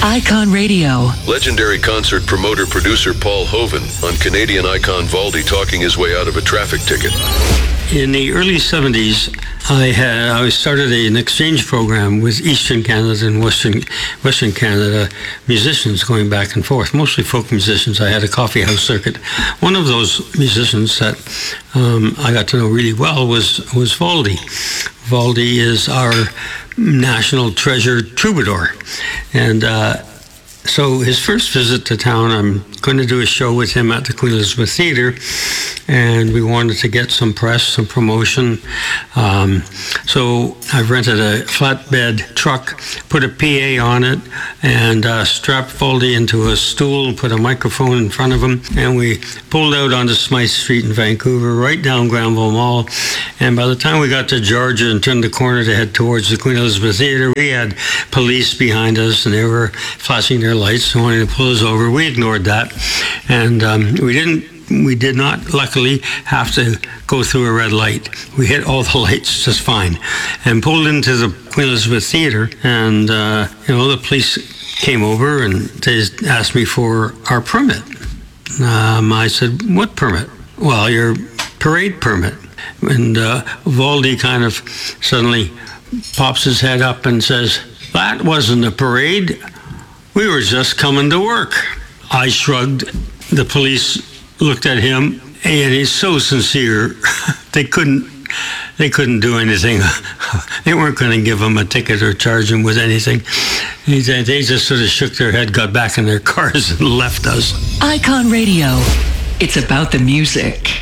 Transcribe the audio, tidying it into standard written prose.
Icon Radio. Legendary concert promoter-producer Paul Hovan on Canadian icon Valdy talking his way out of a traffic ticket. In the early 70s, I started an exchange program with Eastern Canada and Western Canada musicians going back and forth, mostly folk musicians. I had a coffee house circuit. One of those musicians that I got to know really well was Valdy. Valdy is our national treasure troubadour. And so his first visit to town, I'm going to do a show with him at the Queen Elizabeth Theatre, and we wanted to get some press, some promotion. So I rented a flatbed truck, put a PA on it, and strapped Valdy into a stool and put a microphone in front of him, and we pulled out onto Smythe Street in Vancouver, right down Granville Mall. And by the time we got to Georgia and turned the corner to head towards the Queen Elizabeth Theatre, we had police behind us, and they were flashing their lights and wanting to pull us over. We ignored that, and we did not, luckily, have to go through a red light. We hit all the lights just fine and pulled into the Queen Elizabeth Theatre, and the police came over and they asked me for our permit. I said, "What permit?" "Well, your parade permit." And Valdy kind of suddenly pops his head up and says, "That wasn't a parade. We were just coming to work." I shrugged. The police looked at him, and he's so sincere. They couldn't do anything. They weren't going to give him a ticket or charge him with anything. They just sort of shook their head, got back in their cars, and left us. Icon Radio. It's about the music.